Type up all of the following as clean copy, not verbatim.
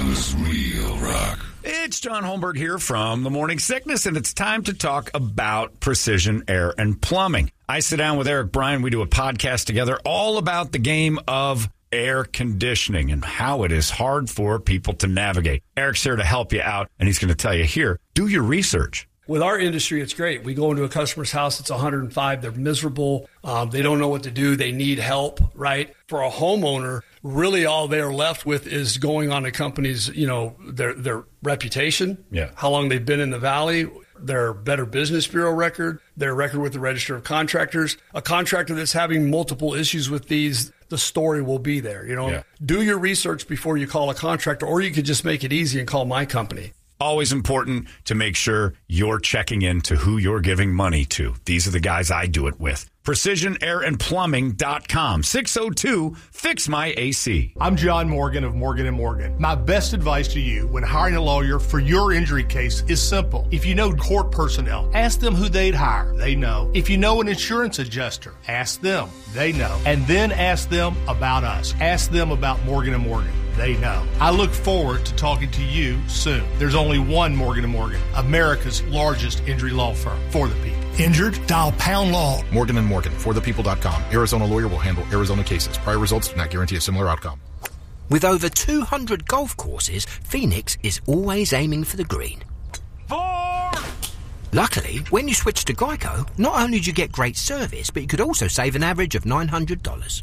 News Real Rock. It's John Holmberg here from The Morning Sickness, and it's time to talk about precision air and plumbing. I sit down with Eric Bryan. We do a podcast together all about the game of air conditioning and how it is hard for people to navigate. Eric's here to help you out, and he's going to tell you here, do your research. With our industry, it's great. We go into a customer's house, it's 105, they're miserable, they don't know what to do, they need help, right? For a homeowner, really all they're left with is going on a company's, their reputation, how long they've been in the Valley, their Better Business Bureau record, their record with the Register of Contractors. A contractor that's having multiple issues with these, the story will be there. Do your research before you call a contractor, or you could just make it easy and call my company. Always important to make sure you're checking into who you're giving money to. These are the guys I do it with. PrecisionAirandPlumbing.com. 602-FIX-MY-AC. I'm John Morgan of Morgan & Morgan. My best advice to you when hiring a lawyer for your injury case is simple. If you know court personnel, ask them who they'd hire. They know. If you know an insurance adjuster, ask them. They know. And then ask them about us. Ask them about Morgan & Morgan. They know. I look forward to talking to you soon. There's only one Morgan & Morgan, America's largest injury law firm for the people. Injured? Dial Pound Law. Morgan & Morgan, forthepeople.com. Arizona lawyer will handle Arizona cases. Prior results do not guarantee a similar outcome. With over 200 golf courses, Phoenix is always aiming for the green. 4! Luckily, when you switch to Geico, not only do you get great service, but you could also save an average of $900.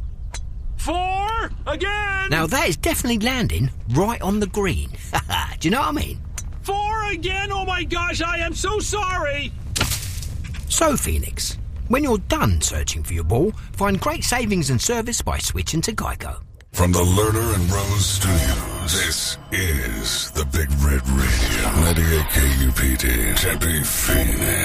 4! Again! Now that is definitely landing right on the green. Do you know what I mean? 4 again? Oh my gosh, I am so sorry! So, Phoenix, when you're done searching for your ball, find great savings and service by switching to Geico. From the Lerner and Rose Studios, this is the Big Red Radio. 98 KUPD, Tempe, Phoenix.